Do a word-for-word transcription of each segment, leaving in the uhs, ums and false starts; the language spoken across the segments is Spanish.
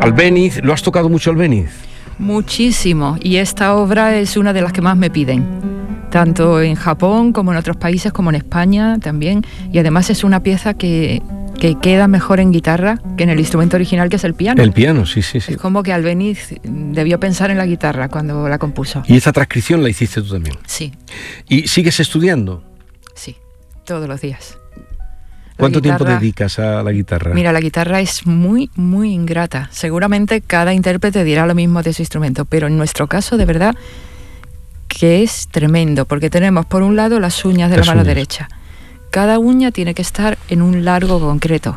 Albéniz, ¿lo has tocado mucho Albéniz? Muchísimo, y esta obra es una de las que más me piden, tanto en Japón como en otros países, como en España también, y además es una pieza que, que queda mejor en guitarra que en el instrumento original, que es el piano. El piano, sí, sí, sí. Es como que Albéniz debió pensar en la guitarra cuando la compuso. ¿Y esa transcripción la hiciste tú también? Sí. ¿Y sigues estudiando? Sí, todos los días. ¿Cuánto guitarra, tiempo dedicas a la guitarra? Mira, la guitarra es muy, muy ingrata. Seguramente cada intérprete dirá lo mismo de su instrumento, pero en nuestro caso, de verdad, que es tremendo, porque tenemos por un lado las uñas de las la mano uñas. derecha. Cada uña tiene que estar en un largo concreto.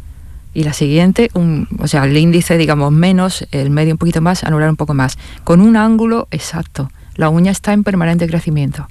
Y la siguiente, un, o sea, el índice, digamos, menos, el medio un poquito más, anular un poco más, con un ángulo exacto. La uña está en permanente crecimiento.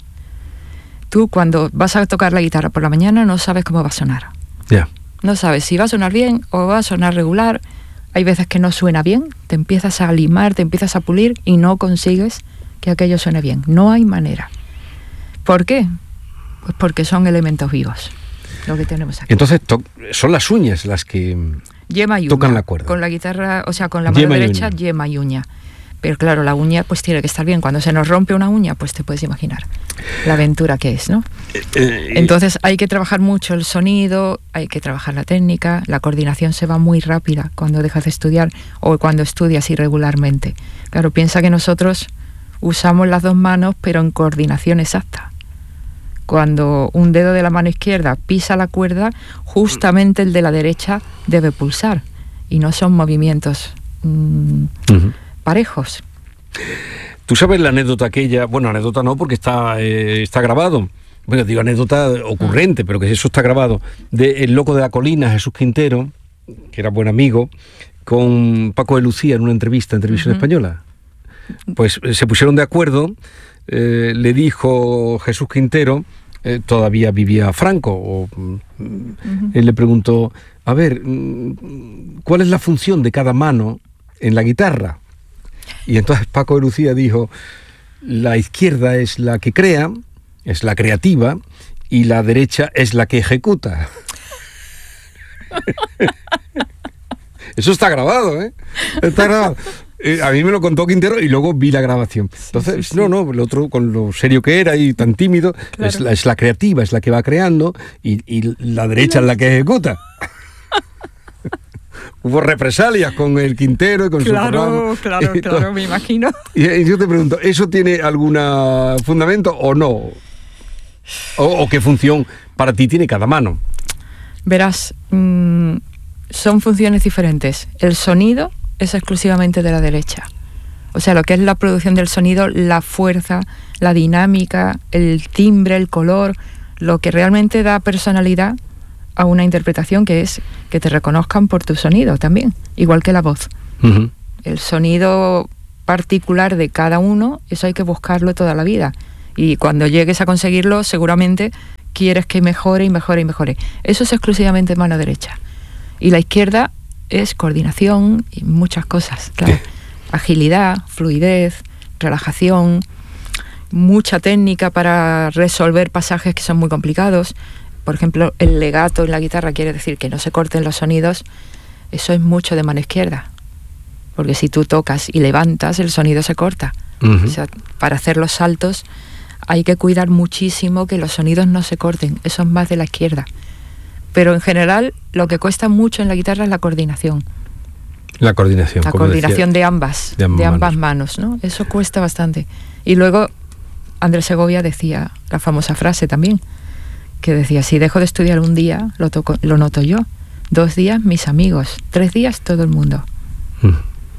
Tú, cuando vas a tocar la guitarra por la mañana, no sabes cómo va a sonar. Ya. Yeah. No sabes si va a sonar bien o va a sonar regular. Hay veces que no suena bien, te empiezas a limar, te empiezas a pulir y no consigues que aquello suene bien. No hay manera. ¿Por qué? Pues porque son elementos vivos lo que tenemos aquí. Entonces son las uñas las que yema y uña, tocan la cuerda. Con la guitarra, o sea, con la mano yema derecha, y yema y uña. Pero claro, la uña pues tiene que estar bien. Cuando se nos rompe una uña, pues te puedes imaginar la aventura que es, ¿no? Eh, Entonces hay que trabajar mucho el sonido, hay que trabajar la técnica, la coordinación se va muy rápida cuando dejas de estudiar o cuando estudias irregularmente. Claro, piensa que nosotros usamos las dos manos, pero en coordinación exacta. Cuando un dedo de la mano izquierda pisa la cuerda, justamente el de la derecha debe pulsar. Y no son movimientos mmm, uh-huh. parejos. Tú sabes la anécdota aquella, bueno, anécdota no, porque está, eh, está grabado. Bueno, digo anécdota ocurrente, uh-huh. pero que eso está grabado. De El Loco de la Colina, Jesús Quintero, que era buen amigo, con Paco de Lucía en una entrevista en Televisión uh-huh. Española. Pues eh, se pusieron de acuerdo, eh, le dijo Jesús Quintero, eh, todavía vivía Franco, o, uh-huh. él le preguntó, a ver, ¿cuál es la función de cada mano en la guitarra? Y entonces Paco de Lucía dijo, la izquierda es la que crea, es la creativa, y la derecha es la que ejecuta. Eso está grabado, ¿eh? Está grabado. Eh, a mí me lo contó Quintero y luego vi la grabación. Entonces, sí, sí, sí. no, no, el otro, con lo serio que era y tan tímido, claro. es, la, es la creativa, es la que va creando, y, y la derecha no. es la que ejecuta. Hubo represalias con el Quintero y con claro, su programa. Claro, claro, claro, me imagino. Y, y yo te pregunto, ¿eso tiene algún fundamento o no? O, ¿O qué función para ti tiene cada mano? Verás, mmm, son funciones diferentes. El sonido es exclusivamente de la derecha. O sea, lo que es la producción del sonido, la fuerza, la dinámica, el timbre, el color, lo que realmente da personalidad a una interpretación, que es que te reconozcan por tu sonido también, igual que la voz. Uh-huh. El sonido particular de cada uno, eso hay que buscarlo toda la vida. Y cuando llegues a conseguirlo, seguramente quieres que mejore y mejore y mejore. Eso es exclusivamente mano derecha. Y la izquierda es coordinación y muchas cosas, claro. ¿Qué? Agilidad, fluidez, relajación, mucha técnica para resolver pasajes que son muy complicados. Por ejemplo, el legato en la guitarra quiere decir que no se corten los sonidos. Eso es mucho de mano izquierda, porque si tú tocas y levantas, el sonido se corta. Uh-huh. O sea, para hacer los saltos hay que cuidar muchísimo que los sonidos no se corten. Eso es más de la izquierda. Pero en general, lo que cuesta mucho en la guitarra es la coordinación. La coordinación. La coordinación de ambas, de ambas, de ambas manos. manos, ¿no? Eso cuesta bastante. Y luego Andrés Segovia decía la famosa frase también, que decía, si dejo de estudiar un día, lo, toco, lo noto yo. Dos días, mis amigos. Tres días, todo el mundo. Hmm.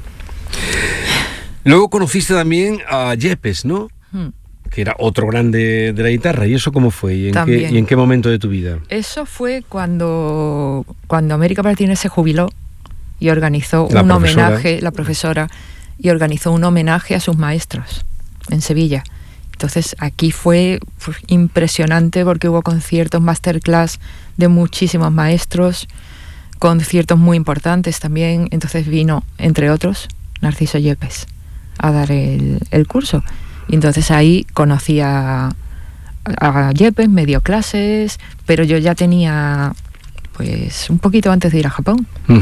Luego conociste también a Yepes, ¿no? Hmm. Que era otro grande de la guitarra. ¿Y eso cómo fue? ¿Y en, qué, ¿Y en qué momento de tu vida? Eso fue cuando, cuando América Martínez se jubiló y organizó la un profesora. homenaje, la profesora, y organizó un homenaje a sus maestros en Sevilla. Entonces aquí fue pues, impresionante porque hubo conciertos, masterclass de muchísimos maestros, conciertos muy importantes también. Entonces vino, entre otros, Narciso Yepes a dar el, el curso. Y entonces ahí conocí a, a Yepes, me dio clases, pero yo ya tenía, pues, un poquito antes de ir a Japón. Uh-huh.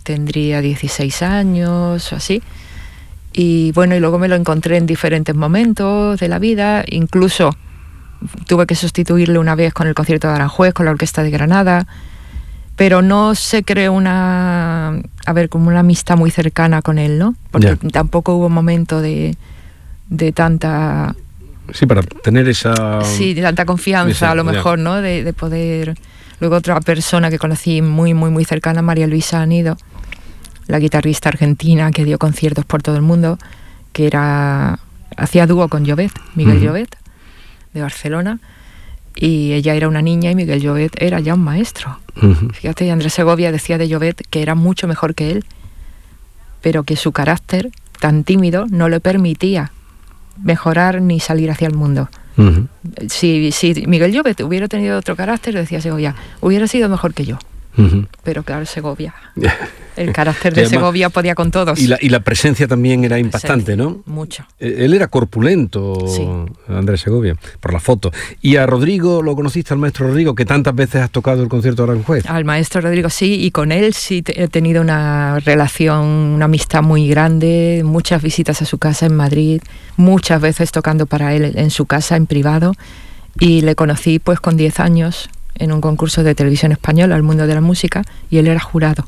tendría dieciséis años o así. Y bueno, y luego me lo encontré en diferentes momentos de la vida, incluso tuve que sustituirle una vez con el concierto de Aranjuez, con la Orquesta de Granada, pero no se creó una, a ver, como una amistad muy cercana con él, ¿no? Porque yeah. tampoco hubo momento de, de tanta... Sí, para tener esa... Sí, de tanta confianza, esa, a lo mejor, yeah. ¿no? De, de poder... Luego otra persona que conocí muy, muy, muy cercana, María Luisa Anido, la guitarrista argentina que dio conciertos por todo el mundo, que era hacía dúo con Llobet, Miguel uh-huh. Llobet, de Barcelona, y ella era una niña y Miguel Llobet era ya un maestro. Uh-huh. Fíjate, Andrés Segovia decía de Llobet que era mucho mejor que él, pero que su carácter tan tímido no le permitía mejorar ni salir hacia el mundo. Uh-huh. Si, si Miguel Llobet hubiera tenido otro carácter, decía Segovia, hubiera sido mejor que yo. Uh-huh. Pero claro, Segovia, el carácter de además, Segovia podía con todos. Y la, y la presencia también era impactante, ¿no? Mucho. Él era corpulento, sí. Andrés Segovia, por la foto. ¿Y a Rodrigo lo conociste, al maestro Rodrigo, que tantas veces has tocado el concierto de Aranjuez? Al maestro Rodrigo sí, y con él sí te, he tenido una relación, una amistad muy grande, muchas visitas a su casa en Madrid, muchas veces tocando para él en su casa en privado, y le conocí pues con diez años en un concurso de televisión española, El Mundo de la Música, y él era jurado.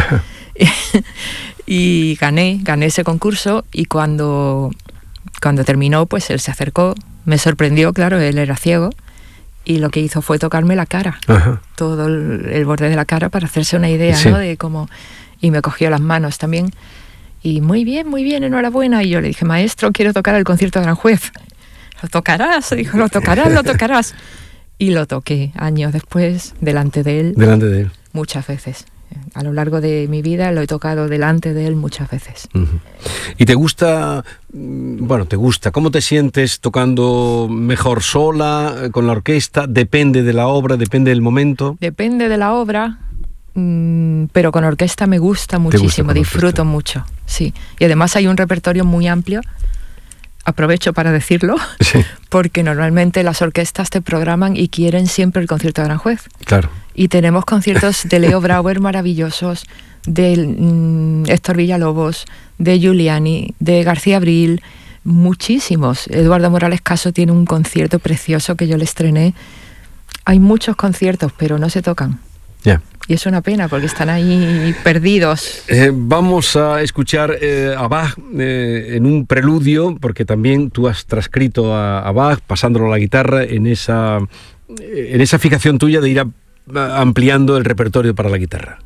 Y gané, gané ese concurso, y cuando, cuando terminó, pues él se acercó, me sorprendió, claro, él era ciego, y lo que hizo fue tocarme la cara, ajá. todo el, el borde de la cara, para hacerse una idea, sí. ¿no? De cómo, y me cogió las manos también, y muy bien, muy bien, enhorabuena, y yo le dije, maestro, quiero tocar el concierto de Aranjuez. Lo tocarás, dijo, lo tocarás, lo tocarás. Y lo toqué años después, delante de él. Delante de él. Muchas veces. A lo largo de mi vida lo he tocado delante de él muchas veces. Uh-huh. ¿Y te gusta, bueno, te gusta, cómo te sientes tocando mejor sola, con la orquesta? ¿Depende de la obra, depende del momento? Depende de la obra, mmm, pero con orquesta me gusta muchísimo, gusta disfruto orquesta? mucho, sí. Y además hay un repertorio muy amplio. Aprovecho para decirlo, sí. porque normalmente las orquestas te programan y quieren siempre el concierto de Aranjuez. Claro. Y tenemos conciertos de Leo Brauer maravillosos, de mm, Héctor Villalobos, de Giuliani, de García Abril, muchísimos. Eduardo Morales Caso tiene un concierto precioso que yo le estrené. Hay muchos conciertos, pero no se tocan. Ya. Yeah. Y es una pena porque están ahí perdidos. Eh, vamos a escuchar eh, a Bach eh, en un preludio, porque también tú has transcrito a, a Bach, pasándolo a la guitarra, en esa, en esa fijación tuya de ir a, a ampliando el repertorio para la guitarra.